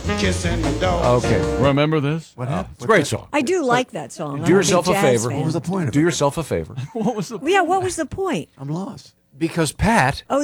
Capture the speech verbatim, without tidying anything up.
kissing the dogs. Okay, remember this? What happened? It's a great song. I do like that song. Do I'm a big yourself a jazz favor. fan. What was the point of Do it? yourself a favor. Yeah, what was the point? I'm lost. Because Pat